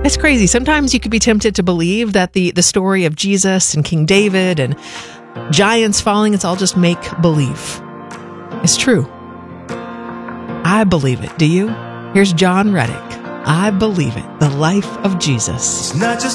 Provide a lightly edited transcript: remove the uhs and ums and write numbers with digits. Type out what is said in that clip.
It's crazy. Sometimes you could be tempted to believe that the story of Jesus and King David and giants falling, it's all just make-believe. It's true. I believe it. Do you? Here's John Reddick. I believe it. The life of Jesus. It's not just